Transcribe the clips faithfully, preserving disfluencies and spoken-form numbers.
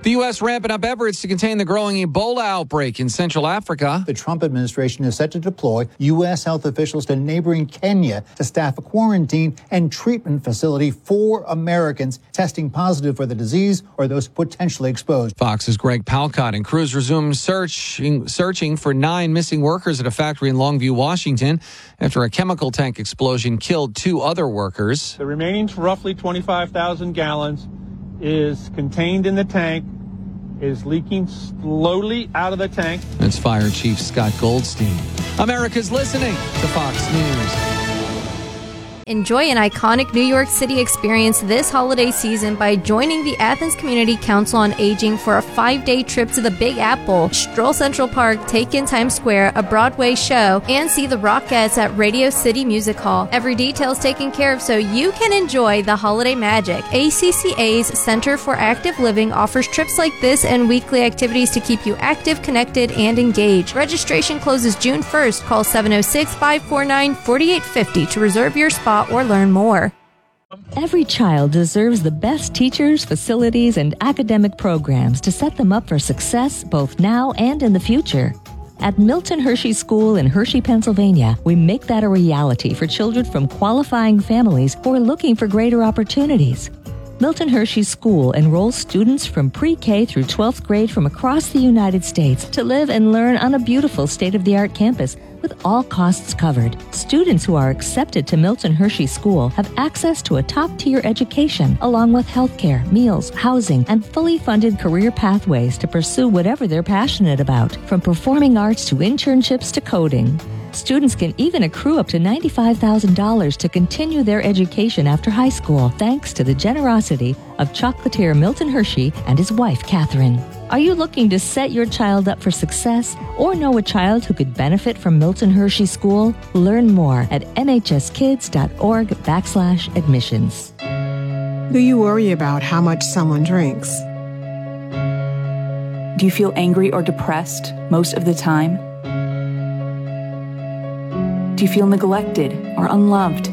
The U S ramping up efforts to contain the growing Ebola outbreak in Central Africa. The Trump administration is set to deploy U S health officials to neighboring Kenya to staff a quarantine and treatment facility for Americans testing positive for the disease or those potentially exposed. Fox's Greg Palcott and crews resumed searching, searching for nine missing workers at a factory in Longview, Washington, after a chemical tank explosion killed two other workers. The remaining roughly twenty-five thousand gallons is contained in the tank, is leaking slowly out of the tank. That's Fire Chief Scott Goldstein. America's listening to Fox News. Enjoy an iconic New York City experience this holiday season by joining the Athens Community Council on Aging for a five-day trip to the Big Apple, stroll Central Park, take in Times Square, a Broadway show, and see the Rockettes at Radio City Music Hall. Every detail is taken care of so you can enjoy the holiday magic. A C C A's Center for Active Living offers trips like this and weekly activities to keep you active, connected, and engaged. Registration closes June first. Call seven oh six, five four nine, four eight five oh to reserve your spot or learn more. Every child deserves the best teachers, facilities, and academic programs to set them up for success both now and in the future. At Milton Hershey School in Hershey, Pennsylvania, we make that a reality for children from qualifying families who are looking for greater opportunities. Milton Hershey School enrolls students from pre-K through twelfth grade from across the United States to live and learn on a beautiful state-of-the-art campus with all costs covered. Students who are accepted to Milton Hershey School have access to a top-tier education, along with healthcare, meals, housing, and fully funded career pathways to pursue whatever they're passionate about, from performing arts to internships to coding. Students can even accrue up to ninety-five thousand dollars to continue their education after high school, thanks to the generosity of chocolatier Milton Hershey and his wife, Catherine. Are you looking to set your child up for success or know a child who could benefit from Milton Hershey School? Learn more at mhskids.org backslash admissions. Do you worry about how much someone drinks? Do you feel angry or depressed most of the time? Do you feel neglected or unloved?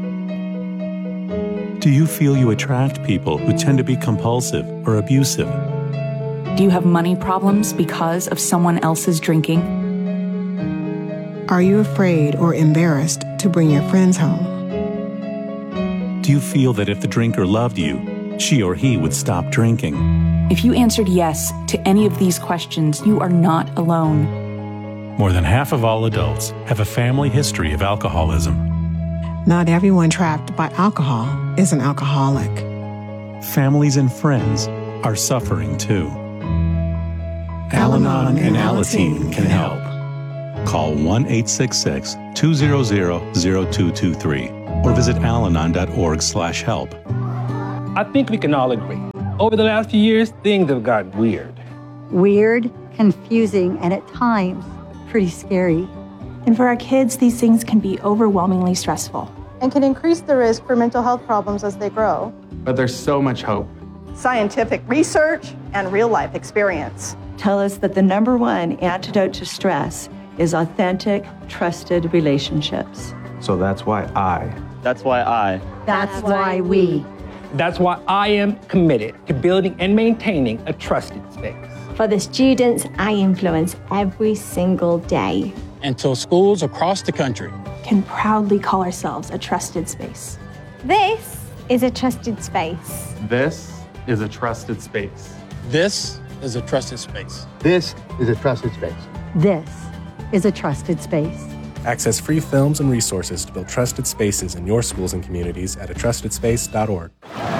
Do you feel you attract people who tend to be compulsive or abusive? Do you have money problems because of someone else's drinking? Are you afraid or embarrassed to bring your friends home? Do you feel that if the drinker loved you, she or he would stop drinking? If you answered yes to any of these questions, you are not alone. More than half of all adults have a family history of alcoholism. Not everyone trapped by alcohol is an alcoholic. Families and friends are suffering too. Al-Anon and Alateen can help. Call one eight six six, two zero zero, zero two two three or visit alanon.org slash help. I think we can all agree. Over the last few years, things have gotten weird. Weird, confusing, and at times, pretty scary. And for our kids, these things can be overwhelmingly stressful. And can increase the risk for mental health problems as they grow. But there's so much hope. Scientific research and real-life experience tell us that the number one antidote to stress is authentic, trusted relationships. So that's why I. That's why I. That's, that's why we. That's why I am committed to building and maintaining a trusted space. For the students I influence every single day. Until schools across the country can proudly call ourselves a trusted space. This is a trusted space. This is a trusted space. This is a trusted space. This is a trusted space. This is a trusted space. Access free films and resources to build trusted spaces in your schools and communities at a trusted space dot org.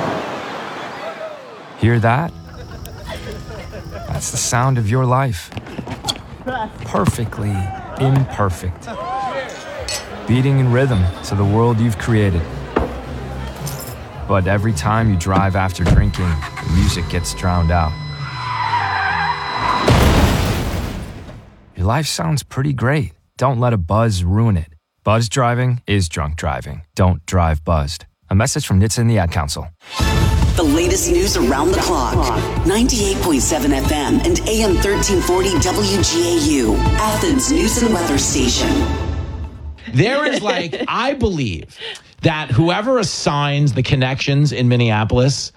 Hear that? That's the sound of your life. Perfectly imperfect. Beating in rhythm to the world you've created. But every time you drive after drinking, the music gets drowned out. Your life sounds pretty great. Don't let a buzz ruin it. Buzz driving is drunk driving. Don't drive buzzed. A message from N H T S A and the Ad Council. The latest news around the clock. ninety-eight point seven F M and A M thirteen forty W G A U. Athens News and Weather Station. There is like, I believe that whoever assigns the connections in Minneapolis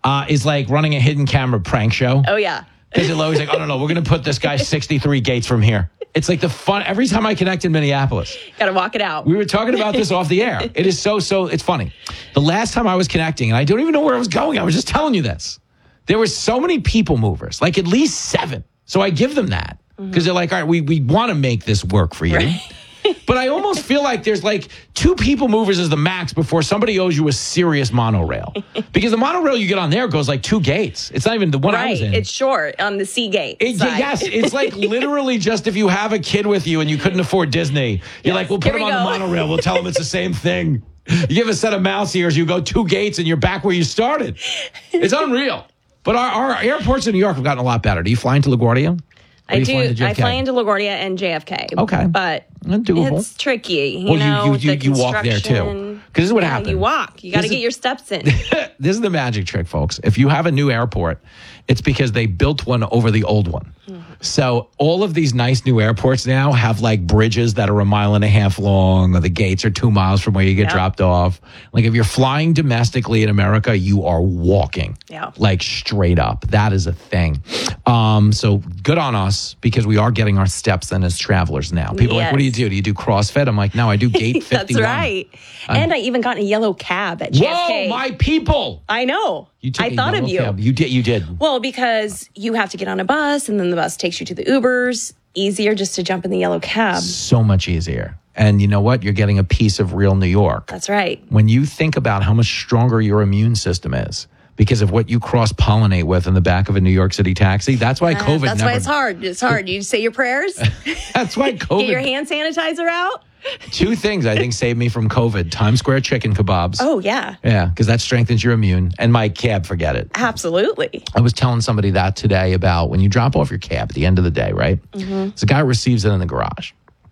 uh, is like running a hidden camera prank show. Oh, yeah. Because they're always like, oh, no, no, we're going to put this guy sixty-three gates from here. It's like the fun. Every time I connect in Minneapolis. Got to walk it out. We were talking about this off the air. It is so, so, it's funny. The last time I was connecting, and I don't even know where I was going. I was just telling you this. There were so many people movers, like at least seven. So I give them that because mm-hmm. they're like, all right, we, we want to make this work for you. Right. But I almost feel like there's like two people movers is the max before somebody owes you a serious monorail. Because the monorail you get on there goes like two gates. It's not even the one right. I was in. It's short on the C gate. It, yes, it's like literally just if you have a kid with you and you couldn't afford Disney, you're yes. like, we'll put Here them we on go. the monorail. We'll tell them it's the same thing. You give a set of mouse ears, you go two gates and you're back where you started. It's unreal. But our, our airports in New York have gotten a lot better. Do you fly into LaGuardia? I do. I fly into LaGuardia and J F K. Okay. But doable. It's tricky. You well, know, you, you, you, the you walk there too. Because this is what yeah, happens. You walk. You got to get your steps in. This is the magic trick, folks. If you have a new airport, it's because they built one over the old one. Mm-hmm. So all of these nice new airports now have like bridges that are a mile and a half long, or the gates are two miles from where you get yep. dropped off. Like if you're flying domestically in America, you are walking yeah. like straight up. That is a thing. Um, so good on us because we are getting our steps in as travelers now. People yes. are like, what do you do? Do you do CrossFit? I'm like, no, I do gate fifty-one. That's right. Um, and I even got in a yellow cab at J F K. Whoa, my people. I know. You took I a thought of you. Cab. You did. You did. Well, because you have to get on a bus and then the bus takes you to the Ubers. Easier just to jump in the yellow cab. So much easier. And you know what? You're getting a piece of real New York. That's right. When you think about how much stronger your immune system is because of what you cross-pollinate with in the back of a New York City taxi, that's why COVID uh, That's never... why it's hard. It's hard. You say your prayers. That's why COVID... Get your hand sanitizer out. Two things I think saved me from COVID. Times Square chicken kebabs. Oh, yeah. Yeah, because that strengthens your immune. And my cab, forget it. Absolutely. I was telling somebody that today about when you drop off your cab at the end of the day, right? Mm-hmm. So a guy receives it in the garage.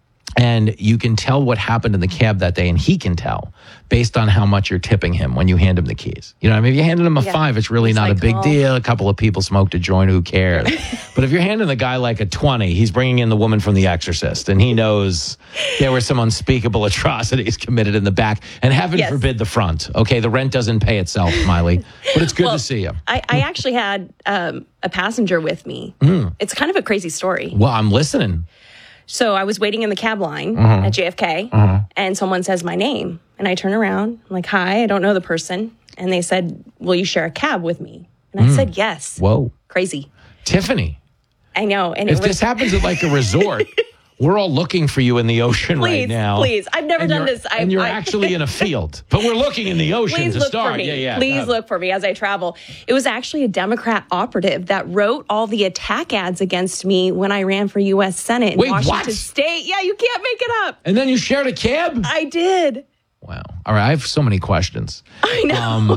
And you can tell what happened in the cab that day, and he can tell based on how much you're tipping him when you hand him the keys. You know, I mean, if you handed him a yeah. five, it's really it's not like, a big oh. deal. A couple of people smoked a joint, who cares? But if you're handing the guy like a twenty, he's bringing in the woman from The Exorcist, and he knows there were some unspeakable atrocities committed in the back, and heaven yes. forbid the front. Okay, the rent doesn't pay itself, Miley, but it's good well, to see you. I, I actually had um, a passenger with me. Mm. It's kind of a crazy story. Well, I'm listening. So I was waiting in the cab line uh-huh. at J F K, uh-huh. and someone says my name. And I turn around, I'm like, hi, I don't know the person. And they said, will you share a cab with me? And I mm. said, yes. Whoa. Crazy. Tiffany. I know. And if it was- this happens at like a resort, we're all looking for you in the ocean please, right now. Please, I've never and done this. I, and you're I, actually in a field, but we're looking in the ocean please to look start. For me. Yeah, yeah. Please uh, look for me as I travel. It was actually a Democrat operative that wrote all the attack ads against me when I ran for U S Senate in Wait, Washington what? State. Yeah, you can't make it up. And then you shared a cab? I did. Wow. All right, I have so many questions. I know. Um,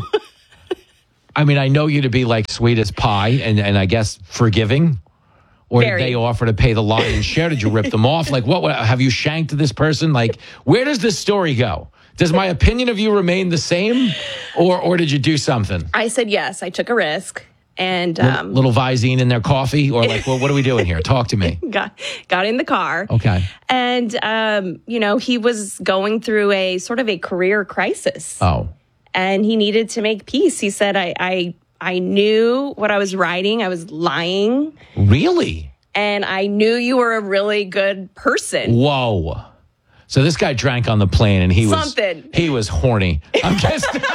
I mean, I know you to be like sweet as pie and, and I guess forgiving. Or Very. Did they offer to pay the lion's share? Did you rip them off? Like, what, what? Have you shanked this person? Like, where does this story go? Does my opinion of you remain the same? Or or did you do something? I said yes. I took a risk. And L- um, little Visine in their coffee? Or like, well, what are we doing here? Talk to me. got, got in the car. Okay. And, um, you know, he was going through a sort of a career crisis. Oh. And he needed to make peace. He said, I... I I knew what I was writing. I was lying. Really? And I knew you were a really good person. Whoa. So this guy drank on the plane and he Something. was he was horny. I'm just All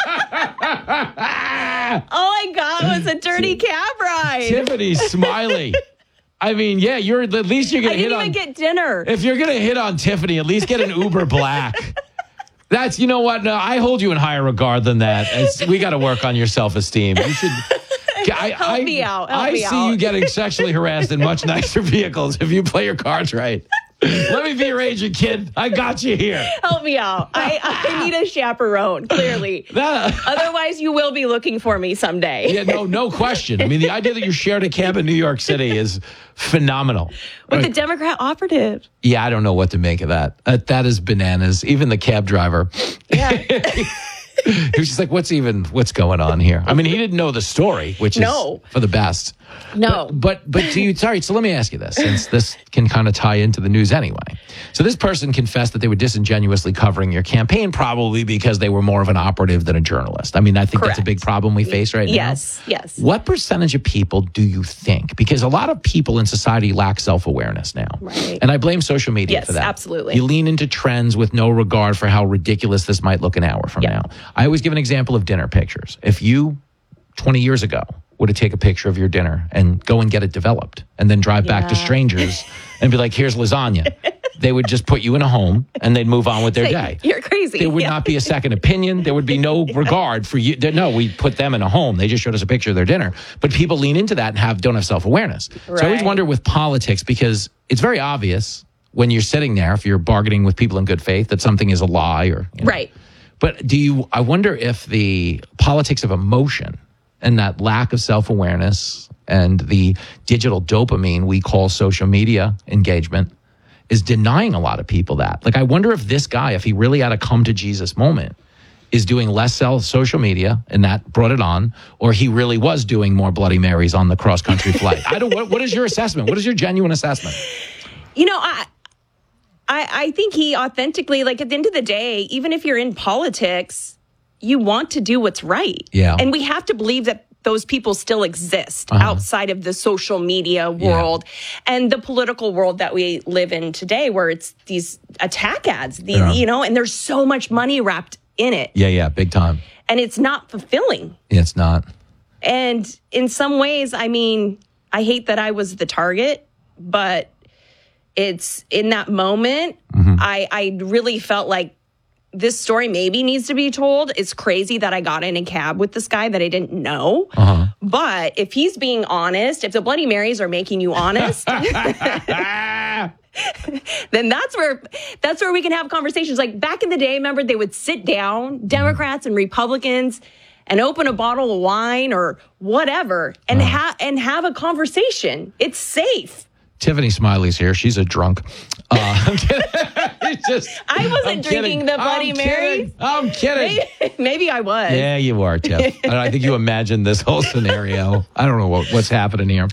I got was a dirty cab ride. Tiffany Smiley. I mean, yeah, you're at least you're gonna I hit didn't on even get dinner. If you're gonna hit on Tiffany, at least get an Uber Black. That's, you know what? No, I hold you in higher regard than that. It's, we got to work on your self-esteem. You should I, help I, me out. Help I me see out. you getting sexually harassed in much nicer vehicles if you play your cards right. Let me be your agent, kid. I got you here. Help me out. I, I need a chaperone, clearly. That, Otherwise, you will be looking for me someday. Yeah, no, no question. I mean, the idea that you shared a cab in New York City is phenomenal. With right. the Democrat operative. Yeah, I don't know what to make of that. Uh, that is bananas. Even the cab driver. Yeah. He was just like, what's even, what's going on here? I mean, he didn't know the story, which is No. for the best. No. But, but, but do you, sorry, so let me ask you this, since this can kind of tie into the news anyway. So this person confessed that they were disingenuously covering your campaign, probably because they were more of an operative than a journalist. I mean, I think Correct. that's a big problem we face right now. Yes, yes. What percentage of people do you think? Because a lot of people in society lack self-awareness now. Right. And I blame social media Yes, for that. absolutely. You lean into trends with no regard for how ridiculous this might look an hour from Yep. now. I always give an example of dinner pictures. If you, twenty years ago, were to take a picture of your dinner and go and get it developed and then drive back to Yeah. strangers and be like, here's lasagna, they would just put you in a home and they'd move on with their Like, day. You're crazy. There would Yeah. not be a second opinion. There would be no regard for you. There- No, we put them in a home. They just showed us a picture of their dinner. But people lean into that and have don't have self-awareness. So I always Right. wonder with politics, because it's very obvious when you're sitting there, if you're bargaining with people in good faith, that something is a lie or you know. Right. But do you, I wonder if the politics of emotion and that lack of self-awareness and the digital dopamine we call social media engagement is denying a lot of people that. Like, I wonder if this guy, if he really had a come to Jesus moment, is doing less self social media and that brought it on, or he really was doing more Bloody Marys on the cross-country flight. I don't, what, what is your assessment? What is your genuine assessment? You know, I, I I think he authentically, like at the end of the day, even if you're in politics, you want to do what's right. Yeah. And we have to believe that those people still exist Uh-huh. outside of the social media world and the political world that we live in today, where it's these attack ads, the, Yeah. you know, and there's so much money wrapped in it. Yeah, yeah, big time. And it's not fulfilling. It's not. And in some ways, I mean, I hate that I was the target, but it's in that moment, Mm-hmm. I, I really felt like this story maybe needs to be told. It's crazy that I got in a cab with this guy that I didn't know. Uh-huh. But if he's being honest, if the Bloody Marys are making you honest, then that's where that's where we can have conversations. Like back in the day, remember they would sit down, Democrats and Republicans, and open a bottle of wine or whatever, and Uh-huh. ha- and have a conversation. It's safe. Tiffany Smiley's here. She's a drunk. Uh, I'm kidding. It's just, I wasn't I'm drinking kidding. the Bloody I'm Marys. kidding. I'm kidding. Maybe, maybe I was. Yeah, you are, Tiff. I, I think you imagined this whole scenario. I don't know what, what's happening here.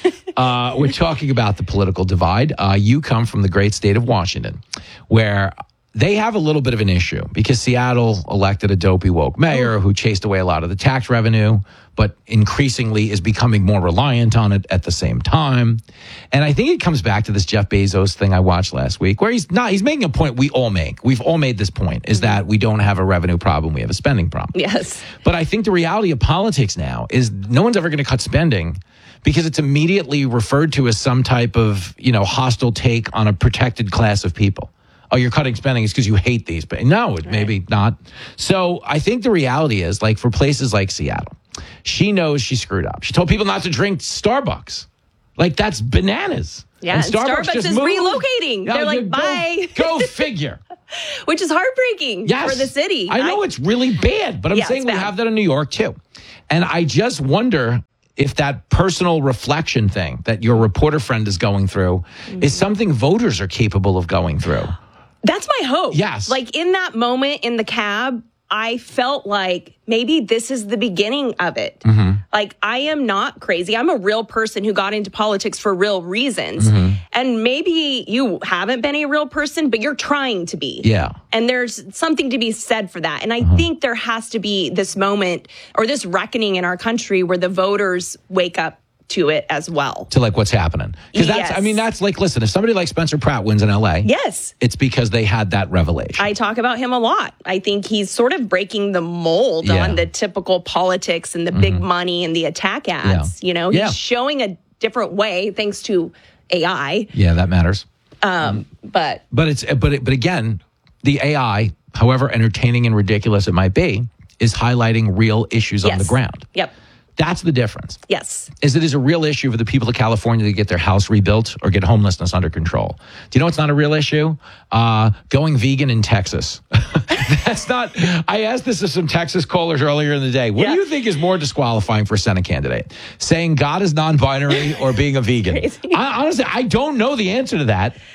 Uh, we're talking about the political divide. Uh, you come from the great state of Washington, where they have a little bit of an issue because Seattle elected a dopey woke mayor who chased away a lot of the tax revenue, but increasingly is becoming more reliant on it at the same time. And I think it comes back to this Jeff Bezos thing I watched last week, where he's not, he's making a point we all make. We've all made this point, is that we don't have a revenue problem, we have a spending problem. Yes. But I think the reality of politics now is no one's ever going to cut spending because it's immediately referred to as some type of, you know, hostile take on a protected class of people. Oh, you're cutting spending is because you hate these. But no, it maybe not. So I think the reality is, like for places like Seattle, she knows she screwed up. She told people not to drink Starbucks. Like that's bananas. Yeah, and Starbucks, just is moved. relocating. Yeah, They're like, go- bye. Go figure. Which is heartbreaking Yes. for the city. I know it's really bad, but I'm Yeah, saying it's we bad. have that in New York too. And I just wonder if that personal reflection thing that your reporter friend is going through Mm-hmm. is something voters are capable of going through. That's my hope. Yes. Like in that moment in the cab, I felt like maybe this is the beginning of it. Mm-hmm. Like I am not crazy. I'm a real person who got into politics for real reasons. Mm-hmm. And maybe you haven't been a real person, but you're trying to be. Yeah. And there's something to be said for that. And I Uh-huh. think there has to be this moment or this reckoning in our country where the voters wake up to it as well. To like what's happening. Because that's, Yes. I mean, that's like, listen, if somebody like Spencer Pratt wins in L A, Yes. it's because they had that revelation. I talk about him a lot. I think he's sort of breaking the mold Yeah. on the typical politics and the big money and the attack ads. You know, Yeah. he's showing a different way thanks to A I. yeah, that matters. Um, but But it's but it, but again, the A I, however entertaining and ridiculous it might be, is highlighting real issues on yes. the ground. Yep. That's the difference. Yes. Is it is a real issue for the people of California to get their house rebuilt or get homelessness under control. Do you know what's not a real issue? Uh, going vegan in Texas. That's not, I asked this to some Texas callers earlier in the day. What Yeah. do you think is more disqualifying for a Senate candidate? Saying God is non-binary or being a vegan? I, honestly, I don't know the answer to that.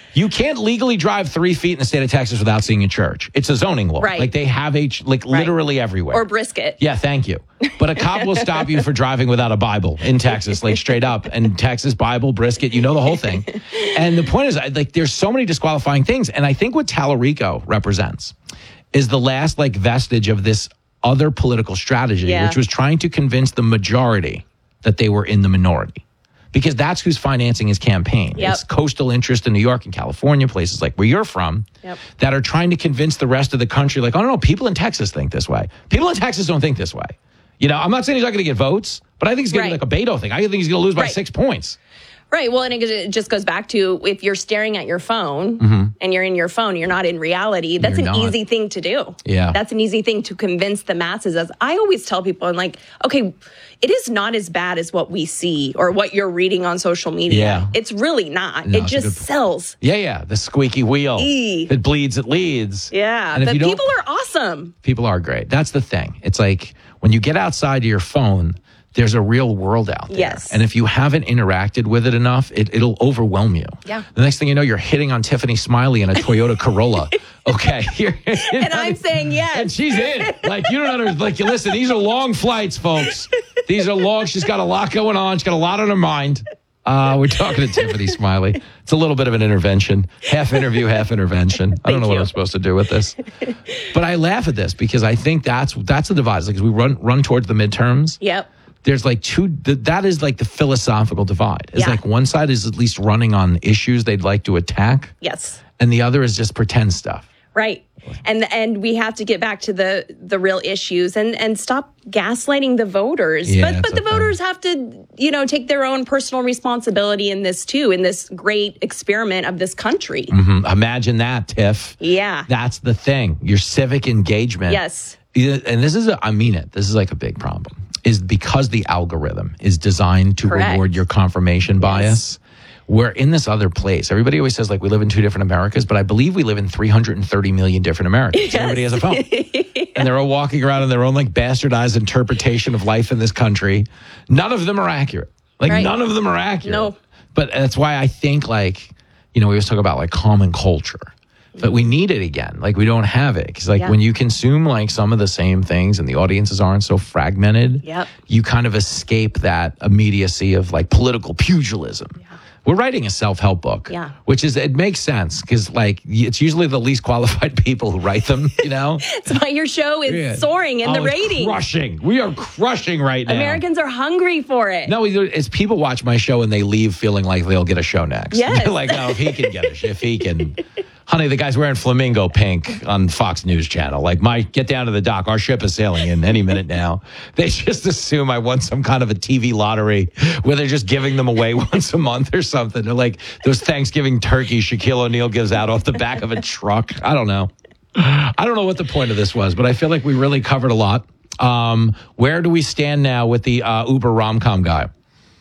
You can't legally drive three feet in the state of Texas without seeing a church. It's a zoning law. Right. Like they have a, ch- like right. literally everywhere. Or brisket. Yeah, thank you. But a cop will stop you for driving without a Bible in Texas, like straight up. And Texas, Bible, brisket, you know the whole thing. And the point is, like, there's so many disqualifying things. And I think what Tallarico represents is the last, like, vestige of this other political strategy, yeah. which was trying to convince the majority that they were in the minority. Because that's who's financing his campaign. Yep. It's coastal interest in New York and California, places like where you're from, yep. that are trying to convince the rest of the country, like, oh, no, no, people in Texas think this way. People in Texas don't think this way. You know, I'm not saying he's not going to get votes, but I think it's going right. to be like a Beto thing. I think he's going to lose by right. six points. Right. Well, and it just goes back to if you're staring at your phone mm-hmm. and you're in your phone, you're not in reality. That's you're an not. easy thing to do. Yeah. That's an easy thing to convince the masses. As I always tell people, I'm like, okay, it is not as bad as what we see or what you're reading on social media. Yeah. It's really not. No, it just sells. Yeah, yeah. The squeaky wheel. E. It bleeds, it leads. Yeah. The people are awesome. People are great. That's the thing. It's like when you get outside of your phone, there's a real world out there. Yes. And if you haven't interacted with it enough, it, it'll overwhelm you. Yeah. The next thing you know, you're hitting on Tiffany Smiley in a Toyota Corolla. Okay. You're, you're and not, I'm saying yes. And she's in. Like, you don't understand. Like, you listen, these are long flights, folks. These are long. She's got a lot going on. She's got a lot on her mind. Uh, we're talking to Tiffany Smiley. It's a little bit of an intervention. Half interview, half intervention. I don't know you. what I'm supposed to do with this. But I laugh at this because I think that's that's the divide. Like, as we run run towards the midterms. Yep. There's like two, that is like the philosophical divide. It's yeah. like one side is at least running on issues they'd like to attack. Yes. And the other is just pretend stuff. Right. And and we have to get back to the the real issues and, and stop gaslighting the voters. Yeah, but but the voters thing. have to, you know, take their own personal responsibility in this too, in this great experiment of this country. Mm-hmm. Imagine that, Tiff. Yeah. That's the thing. Your civic engagement. Yes. And this is, a, I mean it, this is like a big problem. Is because the algorithm is designed to Correct. reward your confirmation bias. Yes. We're in this other place. Everybody always says, like, we live in two different Americas, but I believe we live in three hundred thirty million different Americas. Yes. Everybody has a phone. yeah. And they're all walking around in their own, like, bastardized interpretation of life in this country. None of them are accurate. Like, right. none of them are accurate. No. But that's why I think, like, you know, we always talk about, like, common culture. But we need it again. Like, we don't have it. Because, like, yeah. when you consume, like, some of the same things and the audiences aren't so fragmented, yep. you kind of escape that immediacy of, like, political pugilism. Yeah. We're writing a self-help book, yeah. which is, it makes sense because, like, it's usually the least qualified people who write them, you know? It's why your show is yeah. soaring in oh, the ratings. Crushing. We are crushing right now. Americans are hungry for it. No, it's people watch my show and they leave feeling like they'll get a show next. Yes. They're like, oh, if he can get a if he can. Honey, the guy's wearing flamingo pink on Fox News Channel. Like, Mike, get down to the dock. Our ship is sailing in any minute now. They just assume I won some kind of a T V lottery where they're just giving them away once a month or something. They're like those Thanksgiving turkeys Shaquille O'Neal gives out off the back of a truck. I don't know. I don't know what the point of this was, but I feel like we really covered a lot. Um, where do we stand now with the uh, Uber rom-com guy?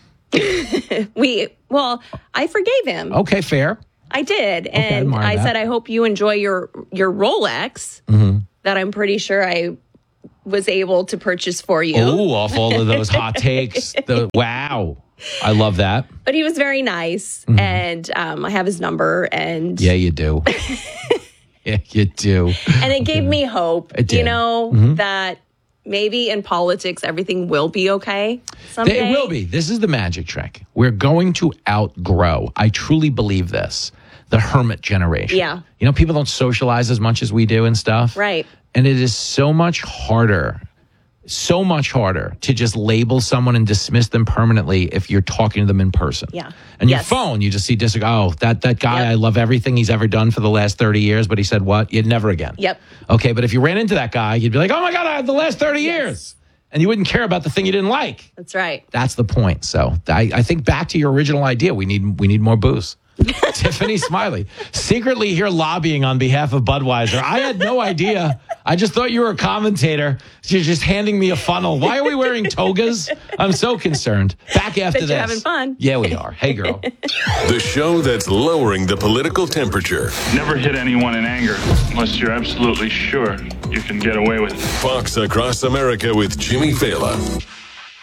we, well, I forgave him. Okay, fair. I did. Okay, and I, I that. said, I hope you enjoy your, your Rolex mm-hmm. that I'm pretty sure I was able to purchase for you. Oh, off all of those hot takes. The, wow. I love that. But he was very nice. Mm-hmm. And um, I have his number. And yeah, you do. yeah, you do. And it gave me hope, it did. you know, mm-hmm. that maybe in politics, everything will be okay someday. It will be. This is the magic trick. We're going to outgrow. I truly believe this. The hermit generation. Yeah. You know, people don't socialize as much as we do and stuff. Right. And it is so much harder, so much harder to just label someone and dismiss them permanently if you're talking to them in person. Yeah. And yes. your phone, you just see, dis- oh, that, that guy, yep. I love everything he's ever done for the last thirty years, but he said what? You'd never again. Yep. Okay, but if you ran into that guy, you'd be like, oh my God, I had the last thirty yes. years. And you wouldn't care about the thing you didn't like. That's right. That's the point. So I, I think back to your original idea, we need we need more booze. Tiffany Smiley, secretly here lobbying on behalf of Budweiser. I had no idea. I just thought you were a commentator. You're just handing me a funnel. Why are we wearing togas? I'm so concerned. Back after Bet this. You're having fun. Yeah, we are. Hey, girl. The show that's lowering the political temperature. Never hit anyone in anger unless you're absolutely sure you can get away with it. Fox Across America with Jimmy Fallon.